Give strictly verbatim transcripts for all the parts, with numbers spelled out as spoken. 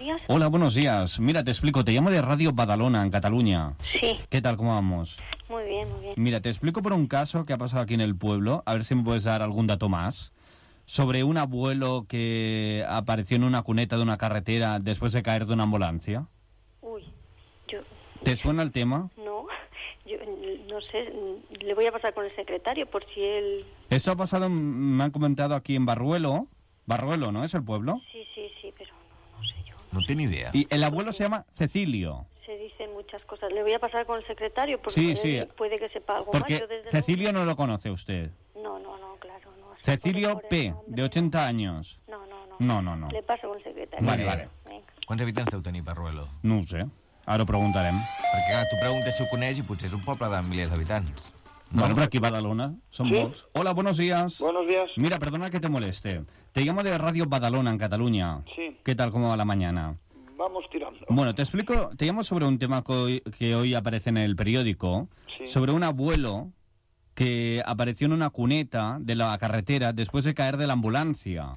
días. Hola, buenos días. Mira, te explico, te llamo de Radio Badalona, en Cataluña. Sí. ¿Qué tal, cómo vamos? Muy bien, muy bien. Mira, te explico por un caso que ha pasado aquí en el pueblo, a ver si me puedes dar algún dato más, sobre un abuelo que apareció en una cuneta de una carretera después de caer de una ambulancia. Uy, yo... ¿Te suena el tema? No, yo no sé, le voy a pasar con el secretario por si él... Esto ha pasado, me han comentado aquí en Barruelo. Barruelo, ¿no es el pueblo? Sí, sí, sí, pero no, no sé yo. No tengo idea. Y el abuelo se llama Cecilio. Se dicen muchas cosas. Le voy a pasar con el secretario porque Sí, él sí. puede que sepa algo Porque más. Yo desde Cecilio luego... no lo conoce usted. No, no, no, claro, no. Cecilio Por el P, nombre, de ochenta años. No, no, no. No, no, no. Le paso con el secretario. Vale, vale. Venga. Quants habitants deu tenir Barruelo? No ho sé. Ara ho preguntarem. Perquè, clar, tu preguntes si ho coneix i potser és un poble de milers d'habitants. No. Bueno, pero aquí Badalona son ¿Sí? molts. Hola, buenos días. Buenos días. Mira, perdona que te moleste. Te llamo de Radio Badalona, en Cataluña. Sí. ¿Qué tal, cómo va la mañana? Vamos tirando. Bueno, te explico, te llamo sobre un tema que hoy, que hoy aparece en el periódico, Sí. sobre un abuelo que apareció en una cuneta de la carretera después de caer de la ambulancia.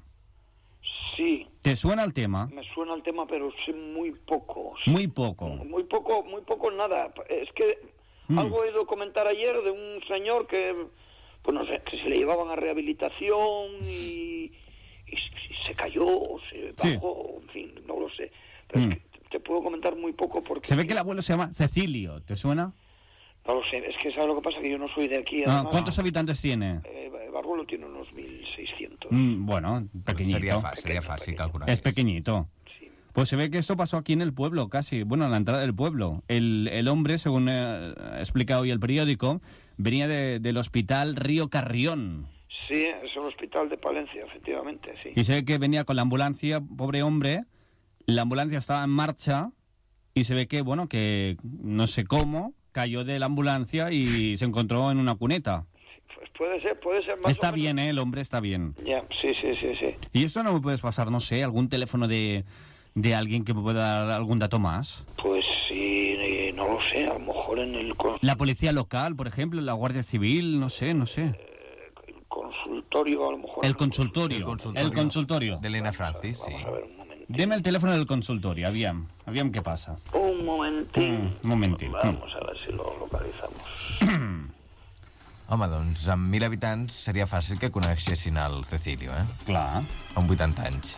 Sí, ¿Te suena el tema? me suena el tema, pero sé muy poco. Muy poco. Muy poco, muy poco nada. Es que Mm. algo he oído comentar ayer de un señor que, pues no sé, que se le llevaban a rehabilitación y, y, y se cayó, o se Sí. bajó, en fin, no lo sé. Pero Mm. es que te puedo comentar muy poco porque... Se ve que el abuelo se llama Cecilio, ¿te suena? No lo sé, es que ¿sabes lo que pasa? Que yo no soy de aquí. Ah, Además, ¿cuántos habitantes tiene? eh, Barruelo tiene unos mil seiscientos. Mm, bueno, pequeñito. Seria fàcil, seria fàcil calcular. Es pequeñito. Sí. Pues se ve que esto pasó aquí en el pueblo, casi, bueno, a la entrada del pueblo. El, el hombre, según eh, explica hoy el periódico, venía de- del hospital Río Carrión. Sí, es el hospital de Palencia, efectivamente, sí. Y se ve que venía con la ambulancia, pobre hombre, la ambulancia estaba en marcha y se ve que, bueno, que no sé cómo, cayó de la ambulancia y se encontró en una cuneta. Pues puede ser, puede ser más Está o menos. bien, ¿eh? El hombre está bien. Ya, sí, sí, sí, sí. ¿Y esto no me puedes pasar, no sé, algún teléfono de, de alguien que me pueda dar algún dato más? Pues sí, eh, no lo sé, a lo mejor en el, cons- La policía local, por ejemplo, la Guardia Civil, no sé, no sé. el consultorio, a lo mejor. El consultorio. El consultorio. El consultorio. D'Helena Francis, sí. Vamos a ver un momento. Deme el teléfono del consultorio, aviam. Aviam què passa. Un momentín. Mm, un momentín. Vamos a ver si lo localizamos. Home, doncs, amb mil habitants seria fàcil que coneixessin el Cecilio, eh? Clar. Amb vuitanta anys.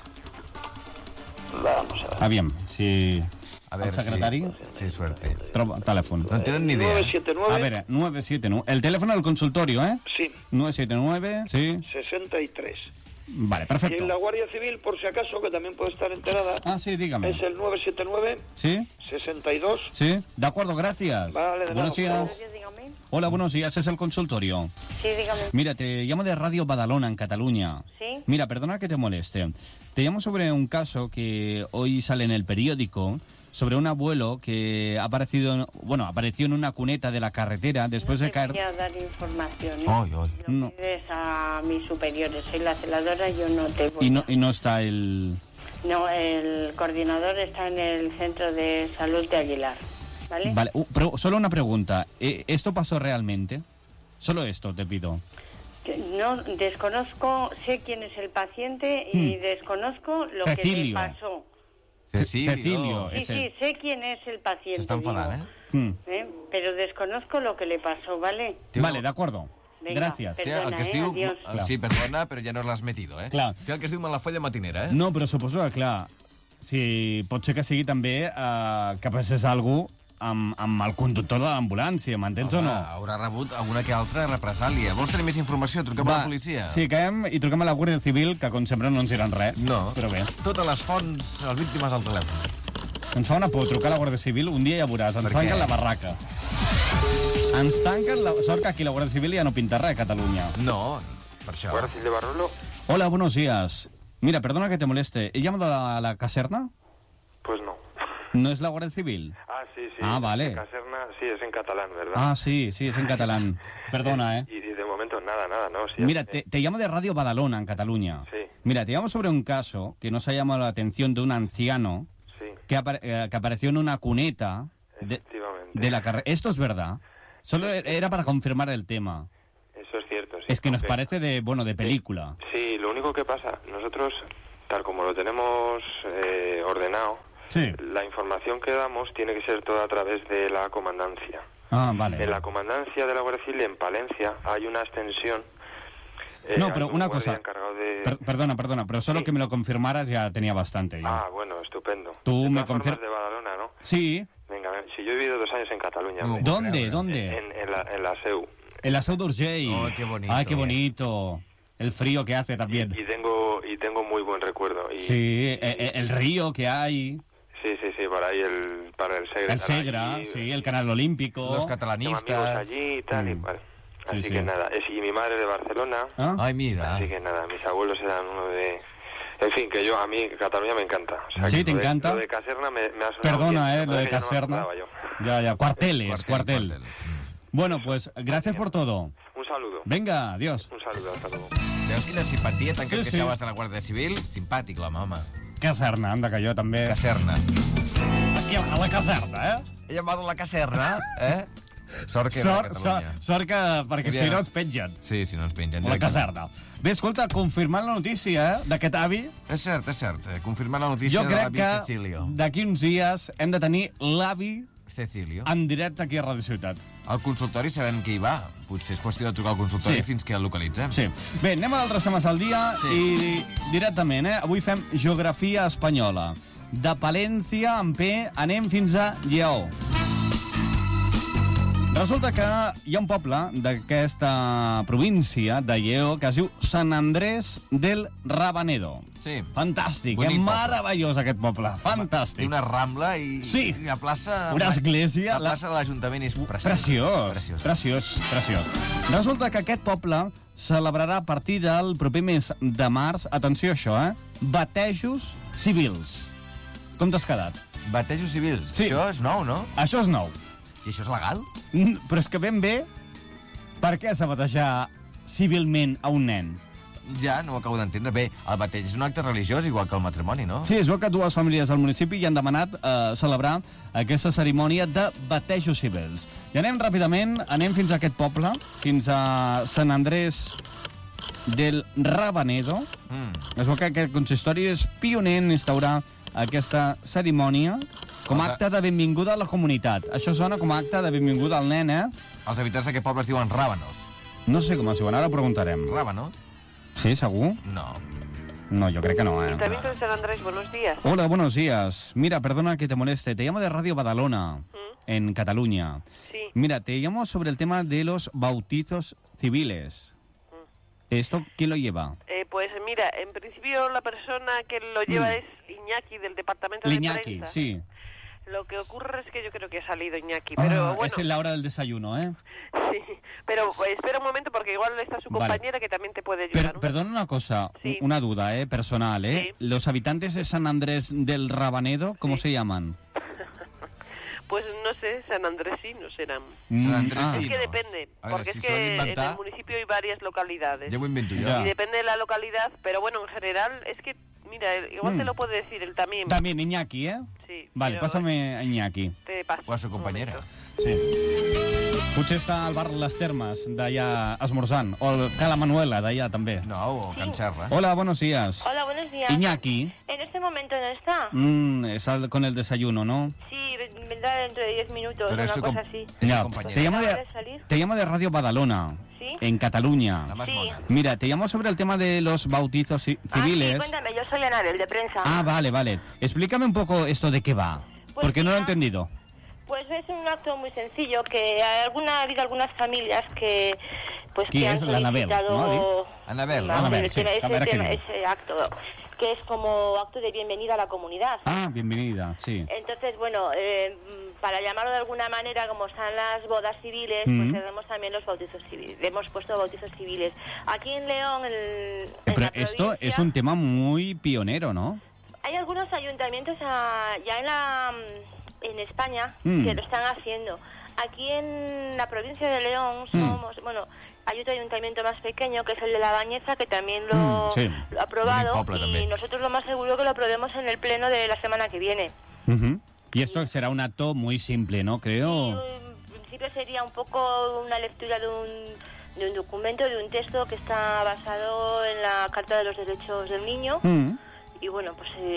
Vamos a ver. Aviam, si... A veure El secretari? si... Sí, suerte. Troba telèfon. No en tenen ni idea. nueve siete nueve. A veure, nueve siete nueve. El teléfono del consultorio, ¿eh? Sí, nueve siete nueve, sí. sesenta y tres. Vale, Y perfecto. la Guardia Civil, por si acaso, que también puede estar enterada, Ah, sí, dígame. es el nueve siete nueve, ¿Sí? sesenta y dos. Sí. De acuerdo, gracias. Vale, de Buenos nada, días. Gracias, dígame. Hola, buenos días. Es el consultorio. Sí, dígame. Mira, te llamo de Radio Badalona, en Cataluña. Sí. Mira, perdona que te moleste. Te llamo sobre un caso que hoy sale en el periódico sobre un abuelo que ha aparecido, bueno, apareció en una cuneta de la carretera después no de te caer. voy a dar información, ¿eh? Ay, ay. Lo No. pides a mis superiores. Soy la celadora, yo no te voy Y no, a- y no está el... No, el coordinador está en el centro de salud de Aguilar, ¿vale? Vale, uh, pero solo una pregunta. Eh, ¿Esto pasó realmente? Solo esto te pido. Que No, desconozco, sé quién es el paciente y Hmm. desconozco lo que Cecilio. le pasó. Cecilio. Cecilio. Sí, Es el- sí, sé quién es el paciente. S'està enfadant, digo, eh? Mm. ¿eh? Pero desconozco lo que le pasó, ¿vale? Té una- Vale, de acuerdo. Venga, Gracias. pero- Té el que es Perdona, eh? diu... Adiós. eh, Clar. Sí, perdona, però ja no l'has metido, eh? Clar. Té el que es diu Malafolla matinera, eh? No, però suposo que, clar, si pot ser que sigui també eh, que passés algú amb, amb el conductor de l'ambulància, m'entens o Home, no? haurà rebut alguna que altra represàlia. Vols tenir més informació? Truquem a la policia. Sí, caiem i truquem a la Guàrdia Civil, que com sempre no ens diran res. No. Però bé, Totes les fonts, les víctimes al telèfon. ens fa una por trucar a la Guàrdia Civil, un dia ja veuràs, ens Per què? tanquen la barraca. Ens tanquen la... Sort que aquí la Guàrdia Civil ja no pinta res a Catalunya. No, per això. Guardia Civil de Barruelo. Hola, buenos días. Mira, perdona que te moleste. ¿He llamado a la, a la caserna? Pues no. ¿No es la Guardia Civil? Ah, sí, sí. Ah, vale. Caserna, sí, es en catalán, ¿verdad? Ah, sí, sí, es en catalán. Perdona, ¿eh? Y, y de momento nada, nada, ¿no? Sí, Mira, eh, te, te llamo de Radio Badalona, en Cataluña. Sí. Mira, te llamo sobre un caso que nos ha llamado la atención de un anciano Sí, que, apare- eh, que apareció en una cuneta de, efectivamente. de la carrera. ¿Esto es verdad? Solo era para confirmar el tema. Eso es cierto, sí. Es que nos aunque- parece de, bueno, de película. Sí, lo único que pasa, nosotros, tal como lo tenemos eh, ordenado, Sí. La información que damos tiene que ser toda a través de la comandancia. Ah, vale. En la comandancia de la Guardia Civil en Palencia hay una extensión. eh, No, hay pero un una guardia cosa. encargado de... Per- perdona, perdona, pero solo Sí. que me lo confirmaras ya tenía bastante. ya. Ah, bueno, estupendo. Tú de me todas formas, confir- de Badalona, ¿no? Sí. Venga, ven, si yo he vivido dos años en Cataluña, No. hombre. ¿Dónde? creure. ¿Dónde? En, en la, en la S E U. En la Seu d'Urgell. Oh, qué bonito. Ay, qué bonito. El frío que hace también. Y tengo y tengo muy buen recuerdo. Y, Sí, e- e- el río que hay. sí, sí, sí, por ahí el, para el Segre. El están Segra, allí, sí, el Canal Olímpico. Los Tengo amigos catalanistas. allí y tal, y Mm. vale. Sí, Así sí. que nada, es, y mi madre de Barcelona, ¿Ah? Ay, mira. así que nada, mis abuelos eran uno de... En fin, que yo, a mí Cataluña me encanta. O sea, Sí, que te lo de- encanta. Lo de Caserna me, me ha sonado Perdona, bien, eh, lo la de verdad que ya no me Caserna. acordaba yo. Ya, ya, cuarteles, cuartel. cuartel. Mm. Bueno, pues gracias por todo. Un saludo. Venga, adiós. Un saludo, hasta luego. Veus quina simpatia, tant que Sí, et sí. queixaves de la Guàrdia Civil? Simpàtic, l'home, home. Caserna, anda, que jo també. Caserna. Aquí a la caserna, eh? Ella va de la caserna, eh? Sort que era Sort, de sort, Catalunya. sort que, perquè Havia- si no ens pengen. Sí, si no ens pengen. A la directament. caserna. Bé, escolta, confirmant la notícia, eh, d'aquest avi, És cert, és cert. eh, Confirmant la notícia jo de crec l'avi que Cecilio. d'aquí uns dies hem de tenir l'avi Cecilio. en directe aquí a Ràdio Ciutat. Al consultori sabem que hi va. Potser és qüestió de trucar al consultori Sí. fins que el localitzem. Sí. Bé, anem a d'altres temes al dia Sí. i directament, eh? Avui fem geografia espanyola. De Palència, en P, anem fins a Lleó. Resulta que hi ha un poble d'aquesta província de Lleó que es diu Sant Andrés del Rabanedo. Sí. Fantàstic, Bonic eh? poble. Meravellós aquest poble, Té fantàstic. una rambla i, Sí. i la plaça... Una església, La la- plaça de l'Ajuntament és preciosa. Preciós, Preciós. preciós, preciós. Resulta que aquest poble celebrarà a partir del proper mes de març, atenció a això, eh? Batejos civils. Com t'has quedat? Batejos civils. Sí. Això és nou, no? Això és nou. I això és legal? Mm, Però és que ben bé, per què s'ha batejar civilment a un nen? Ja, no ho acabo d'entendre. Bé, el bateig és un acte religiós, igual que el matrimoni, no? Sí, es veu que dues famílies del municipi hi han demanat eh, celebrar aquesta cerimònia de batejos civils. I anem ràpidament, anem fins a aquest poble, fins a Sant Andrés del Rabanedo. Mm. Es veu que aquest consistori és pioner en instaurar aquesta cerimònia com a Cosa- acte de benvinguda a la comunitat. Això sona com a acte de benvinguda al nen, eh? Els habitants d'aquest poble es diuen ràbanos. No sé com es diuen, ara ho preguntarem. Ràbanos? Sí, segur? No. No, yo creo que no, ¿eh? Ayuntamiento de San Andrés, buenos días. Hola, buenos días. Mira, perdona que te moleste. Te llamo de Radio Badalona, en Cataluña. Sí. Mira, te llamo sobre el tema de los bautizos civiles. ¿Esto quién lo lleva? Eh, pues mira, en principio la persona que lo lleva Mm. es Iñaki del departamento de Iñaki, prensa. sí. Lo que ocurre es que yo creo que ha salido Iñaki, pero Ah, bueno, es en la hora del desayuno, ¿eh? sí. Pero eh, espera un momento porque igual está su Vale. compañera que también te puede ayudar. Per- ¿no? perdona una cosa, Sí. una duda, ¿eh? Personal, ¿eh? Sí. Los habitantes de San Andrés del Rabanedo, ¿cómo Sí. se llaman? Pues no sé, San Andresinos serán. Sant Mm, Andrés ah. sí. Es que no. depende, A ver, porque si es se lo han que en inventado- el municipio hay varias localidades. Ja ho invento jo. Ja. Y depende de la localidad, pero bueno, en general es que, mira, igual Mm. te lo puede decir él también. También Iñaki, ¿eh? Sí, Vale, pero pásame a Iñaki. Te paso. O a su un compañera. momento. Sí. Potser està al bar Les Termes, d'allà esmorzant. O el Cala Manuela, d'allà també. No, o Can Serra. Hola, buenos días. Hola, buenos días. Iñaki. En este momento no está. Mm, es al- con el desayuno, ¿no? Sí, vendrá dentro de diez minutos, Pero una es su cosa com- así. es su Ya, compañera. te llamo ¿Acaba de, de salir? te llamo de Radio Badalona, ¿Sí? en Cataluña. La más Sí. mona. Mira, te llamo sobre el tema de los bautizos ci- civiles. Ah, sí, cuéntame, yo soy Anabel, de prensa. Ah, vale, vale. Explícame un poco esto de qué va, Pues porque no lo he mira, entendido. Pues es un acto muy sencillo, que hay alguna, ha habido algunas familias que pues ¿Quién que han es? La Anabel, ¿no? solicitado Anabel, vamos, Anabel, ese, sí. ese A ver, ¿a qué tema- no? ese acto, que es como acto de bienvenida a la comunidad. Ah, bienvenida, sí. Entonces, bueno, eh, para llamarlo de alguna manera, como están las bodas civiles, Mm. pues tenemos también los bautizos civiles. Hemos puesto bautizos civiles. Aquí en León, el, en Pero la esto provincia, es un tema muy pionero, ¿no? hay algunos ayuntamientos ah, ya en la en España Mm. que lo están haciendo. Aquí en la provincia de León Mm. somos, bueno, hay otro ayuntamiento más pequeño que es el de La Bañeza, que también lo, Mm, sí. lo ha aprobado, Bonic poble, y també. nosotros lo más seguro que lo aprobemos en el pleno de la semana que viene. Ujú. Y esto será un acto muy simple, ¿no? Creo. Y, en principio sería un poco una lectura de un, de un documento, de un texto que está basado en la Carta de los Derechos del Niño. Mm. Y bueno, pues eh,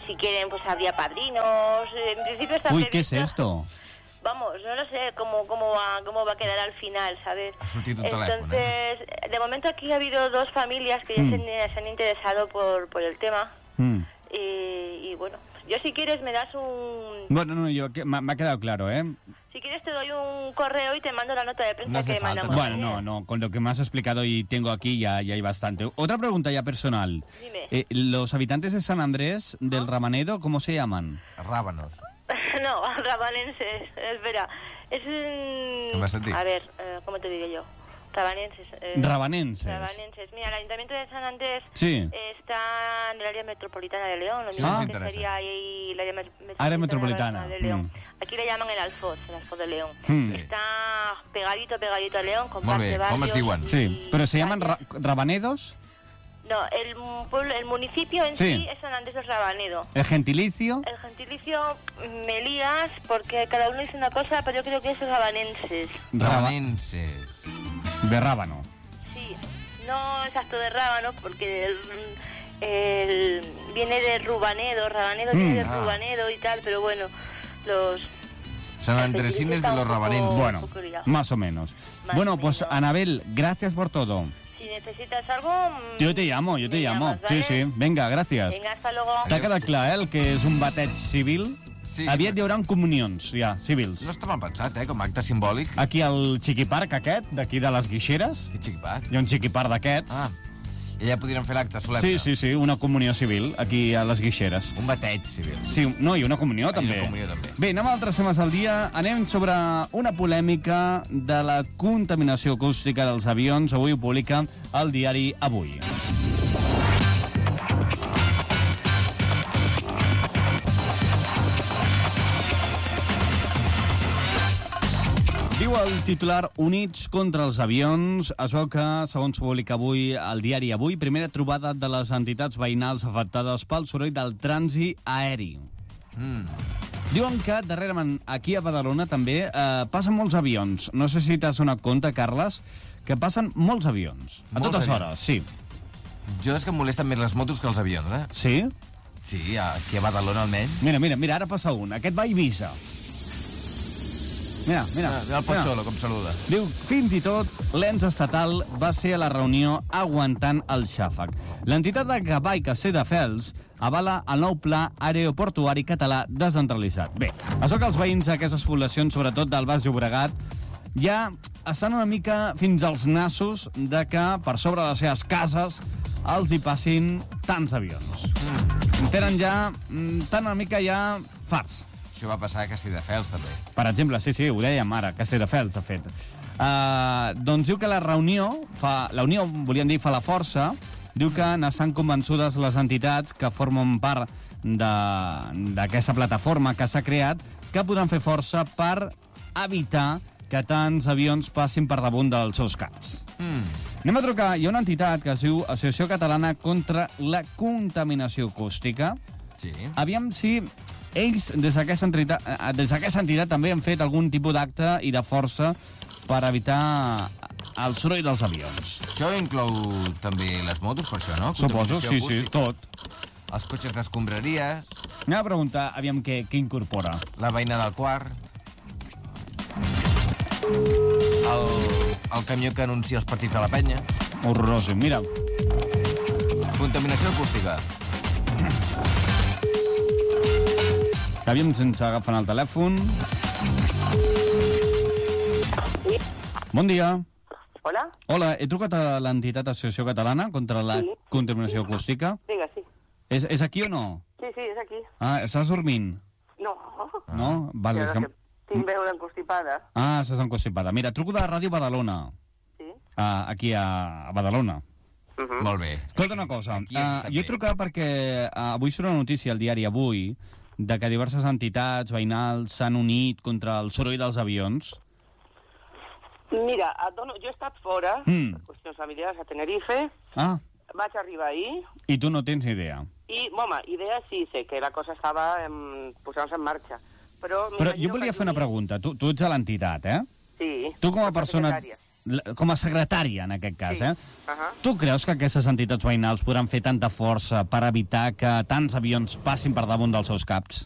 si quieren, pues habría padrinos. En principio está Uy, ¿qué es previsto- esto? Vamos, no lo sé cómo cómo va cómo va a quedar al final, ¿sabes? Ha sortit un Entonces, telèfon, eh? de momento aquí ha habido dos familias que ya Mm. se, se han interesado por, por el tema. Mm. Y, y bueno, yo si quieres me das un... Bueno, no, yo, que- me me ha quedado claro, ¿eh? Si quieres te doy un correo y te mando la nota de prensa No hace que falta, mandamos. Bueno, no, no, con lo que me has explicado y tengo aquí ya, ya hay bastante. Otra pregunta ya personal. Dime. Eh, ¿Los habitantes de San Andrés del Ramanedo, cómo se llaman? Rábanos. No, rabanenses, espera. Es un... ¿Qué me has sentit? A ver, eh, ¿cómo te diré yo? Rabanenses. eh, Rabanenses. Rabanenses. Mira, el Ayuntamiento de San Andrés Sí. está en el área metropolitana de León, lo Sí, mismo nos que interesa. sería ahí el área met- Área metropolitana, de León. mm. Aquí le llaman el Alfoz, el Alfoz de León. Mm. Sí. Está pegadito, pegadito a León, Molt comparte bé, barrios. com es diuen? y Sí, pero se llaman ra- calles. Rabanedos. No, el, mu- pueblo, el municipio en Sí. sí es San Andrés del Rabanedo. El gentilicio. El gentilicio me lías porque cada uno dice una cosa, pero yo creo que es rabanenses. Raba- Rabanenses. de rábano. Sí, no exacto de rábano porque el, el- viene de Rubanedo, Rabanedo Mm. viene de Ah. Rubanedo y tal, pero bueno, los... San Andresines de los Rabanenses. Bueno, poco liado. más o menos. Más Bueno, o pues menos. Anabel, gracias por todo. Si necesitas algo... mm, Yo te llamo, yo te me llamo. llamas, Sí, ¿vale? sí. Venga, gràcies. Venga, hasta luego. T'ha quedat clar, eh, el que és un bateig civil? Sí. Aviat hi haurà comunions, ja, civils. No està mal pensat, eh, com a acte simbòlic. Aquí al Chiquiparc aquest, d'aquí de les Guixeres, Que xic-pac. hi ha un Chiquiparc d'aquests. Ah, i allà podríem fer l'acte solemne. Sí, sí, sí, una comunió civil, aquí a les Guixeres. Un bateig civil. Sí, no, i una comunió, Ah, i també. una comunió, també. Bé, anem a altres temes al dia. Anem sobre una polèmica de la contaminació acústica dels avions. Avui ho publica el diari Avui. Diu el titular Units contra els avions. Es veu que, segons publica avui el diari Avui, primera trobada de les entitats veïnals afectades pel soroll del trànsit aeri. Mm. Diuen que darrerament aquí a Badalona també eh, passen molts avions. No sé si t'has donat compte, Carles, que passen molts avions. A Molts totes avions. hores, sí. Jo és que em molesten més les motos que els avions, eh? Sí? Sí, aquí a Badalona almenys. Mira, mira, mira, ara passa un. Aquest va a Eivissa. Mira, mira. Ah, el Pocholo, com saluda. Diu, fins i tot l'ens estatal va ser a la reunió aguantant el xàfec. L'entitat de Gavà i Castelldefels avala el nou pla aeroportuari català descentralitzat. Bé, això que els veïns d'aquestes poblacions, sobretot del Baix Llobregat, ja estan una mica fins als nassos de que per sobre de les seves cases els hi passin tants avions. Mm. Tenen ja, mm, tan una mica ja farts. Això va passar a Castelldefels, també. Per exemple, sí, sí, ho dèiem ara, Castelldefels, de fet. Uh, doncs diu que la reunió, fa, la unió, volíem dir, fa la força, diu que n'estan convençudes les entitats que formen part d'aquesta plataforma que s'ha creat, que podran fer força per evitar que tants avions passin per damunt dels seus caps. Mm. Anem a trucar. Hi ha una entitat que es diu Associació Catalana contra la Contaminació Acústica. Sí. Aviam si ells, des d'aquesta entitat, eh, des d'aquesta entitat també han fet algun tipus d'acte i de força per evitar el soroll dels avions. Això inclou també les motos, per això, no? Suposo, Contaminació sí, sí, acústica. tot. Els cotxes d'escombraries, Anem a preguntar, aviam què, què incorpora. la veïna del quart, el, el camió que anuncia els partits de la penya, Horrorós. Mira, contaminació acústica. aviam sense agafar el telèfon. Bon dia. Hola, Hola, he trucat a l'entitat Associació Catalana contra la Sí. Contaminació Acústica. diga, sí. És, és aquí o no? Sí, sí, és aquí. Ah, estàs dormint? No, No? Val, jo és no que... sé, tinc veure encostipada. Ah, estàs encostipada. Mira, truco de Ràdio Badalona, Sí? uh, aquí a, a Badalona. Uh -huh. Molt bé. Escolta una cosa, Aquí uh, està jo he bé. trucat perquè uh, avui surt una notícia al diari Avui de que diverses entitats veïnals s'han unit contra el soroll dels avions. Mira, et dono, jo he estat fora, Mm. per qüestions familiars, a Tenerife, Ah, vaig arribar ahir, i tu no tens ni idea. i, home, idea sí, sé que la cosa estava em, posant-se en marxa. Però, Però m'imagino jo volia que fer una aquí- pregunta. Tu, tu ets a l'entitat, eh? Sí. Tu com a soc la persona... secretària. com a secretària, en aquest cas, Sí. eh? Ahà. Tu creus que aquestes entitats veïnals podran fer tanta força per evitar que tants avions passin per damunt dels seus caps?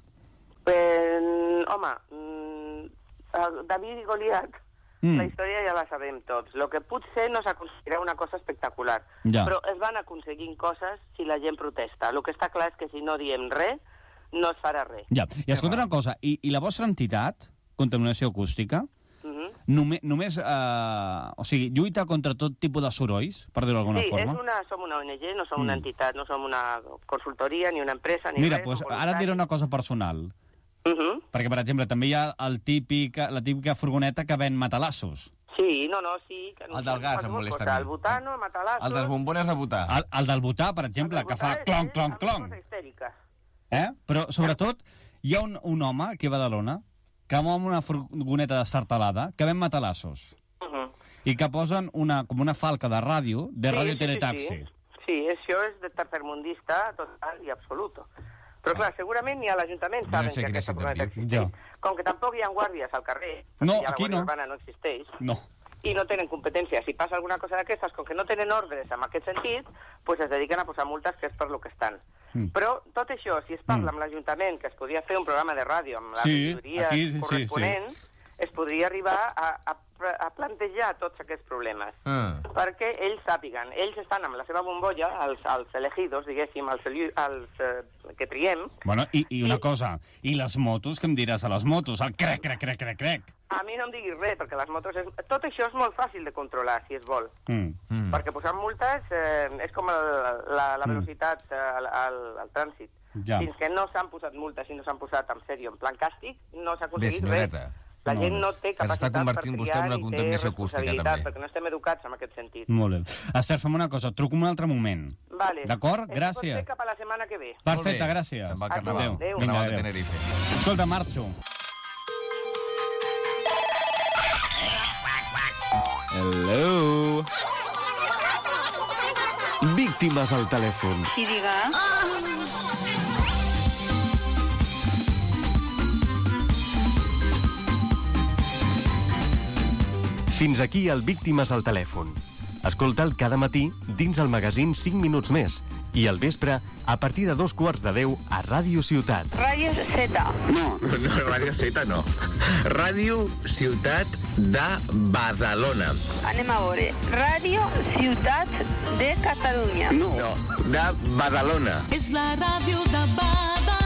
Eh, home, mm, David i Goliat, Mm. la història ja la sabem tots. Lo que potser no s'aconseguirà una cosa espectacular, Ja. però es van aconseguint coses si la gent protesta. El que està clar és que si no diem res, no es farà res. Ja, i escolta una cosa, i, i la vostra entitat, Contaminació Acústica, Uh -huh. només, només eh, o sigui, lluita contra tot tipus de sorolls, per dir-ho d'alguna Sí, forma? és una, som una O N G, no som Mm. una entitat, no som una consultoria, ni una empresa, ni Mira, res. pues, som ara et diré voluntaris. una cosa personal. Uh -huh. Perquè, per exemple, també hi ha el típic, la típica furgoneta que ven matalassos. Sí, no, no, sí. Que El del gas em molesta a mi. El butano, el matalasso... El dels bombones de votar. El, el del votar, per exemple, que fa clonc, clonc, clonc. Eh? Però, sobretot, hi ha un, un home aquí a Badalona que mou amb una furgoneta destartalada que ven matalassos Uh -huh. i que posen una, com una falca de ràdio, de Sí, ràdio sí, teletaxi. Sí, sí. sí, això és de tercermundista total i absoluto. Però, clar, segurament ni a l'Ajuntament Jo no saben sé que quin aquesta és el furgoneta teu existeix. Ja. Com que tampoc hi ha guàrdies al carrer, perquè No, ja la aquí Guàrdia no. Urbana no existeix, No. i no tenen competència. Si passa alguna cosa d'aquestes, com que no tenen ordres en aquest sentit, pues es dediquen a posar multes, que és per lo que estan. Mm. Però tot això, si es parla Mm. amb l'Ajuntament, que es podia fer un programa de ràdio amb les Sí, majories aquí, sí, corresponents, sí, sí. es podria arribar a, a, a plantejar tots aquests problemes. Ah. Perquè ells sàpiguen, ells estan amb la seva bombolla, els, els elegidos, diguéssim, els, els eh, que triem. Bueno, i, i una Sí. cosa, i les motos, què em diràs a les motos? El crec, crec, crec, crec, crec. A mi no em diguis res, perquè les motos... És... Tot això és molt fàcil de controlar, si es vol. Mm. Mm. Perquè posant multes eh, és com el, la, la velocitat eh, al, al, al trànsit. Ja. Fins que no s'han posat multes i no s'han posat en sèrio, en plan càstig, no s'ha Bé, aconseguit res. senyoreta, La No, gent no. no té Que s'està capacitat per convertint vostè en triar una ni té contaminació acústica, responsabilitat, també. perquè no estem educats en aquest sentit. Molt bé. Esther, fem una cosa, truco un altre moment. Vale. D'acord? Es Gràcies. pot fer cap a la setmana que ve. Perfecte, Molt bé. gràcies. Se'n va al Adéu. carnaval. Adéu. Carnaval de Vinga, adéu. Tenerife. Escolta, marxo. Hello. Víctimes al telèfon. Sí, diga. Fins aquí el Víctimes al telèfon. Escolta'l cada matí dins el magazín cinc minuts més i al vespre a partir de dos quarts de deu a Ràdio Ciutat. Ràdio Z. No, Ràdio Z no. Ràdio Ciutat de Badalona. Anem a veure. Ràdio Ciutat de Catalunya. No, no de Badalona. És la ràdio de Badalona.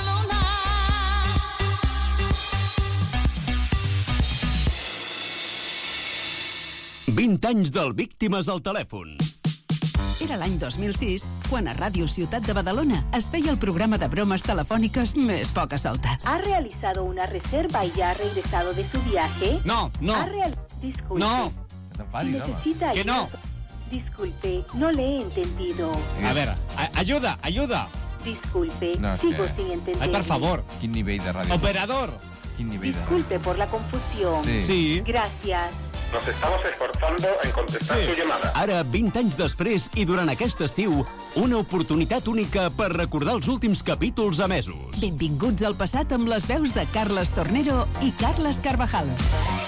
vint anys del Víctimes al telèfon. Era l'any dos mil sis, quan a Ràdio Ciutat de Badalona es feia el programa de bromes telefòniques més poca solta. ¿Ha realizado una reserva y ya ha regresado de su viaje? No, no. ¿Ha real... Disculpe. No. Si necesita Que ayuda... no. Disculpe, no le he entendido. A veure, a- ayuda, ayuda. Disculpe, No, és sigo que- sin entender. Ai, per favor. Quin nivell de ràdio? Operador. Quin nivell de ràdio? Disculpe por la confusión. Sí. Sí. Gracias. Nos estamos esforzando en contestar Sí. su llamada. Ara, vint anys després i durant aquest estiu, una oportunitat única per recordar els últims capítols emesos. Benvinguts al passat amb les veus de Carles Tornero i Carles Carvajal.